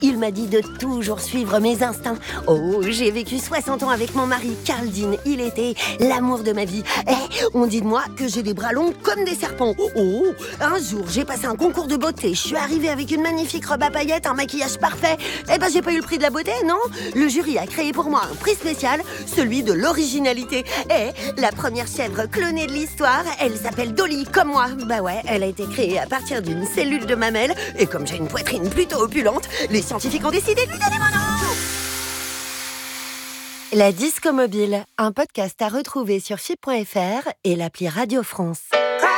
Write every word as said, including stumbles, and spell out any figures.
Il m'a dit de toujours suivre mes instincts. Oh, j'ai vécu soixante ans avec mon mari, Carl Dean. Il était l'amour de ma vie. Eh, on dit de moi que j'ai des bras longs comme des serpents. Oh, un jour, j'ai passé un concours de beauté. Je suis arrivée avec une magnifique robe à paillettes, un maquillage parfait. Eh ben, j'ai pas eu le prix de la beauté, non? Le jury a créé pour moi un prix spécial, celui de l'originalité. Eh, la première chèvre clonée de l'histoire, elle s'appelle Dolly, comme moi. Bah ouais, elle a été créée à partir d'une cellule de mamelle. Et comme j'ai une poitrine plutôt opulente, les scientifiques ont décidé de lui donner mon nom. La Disco Mobile, un podcast à retrouver sur F I P point F R et l'appli Radio France.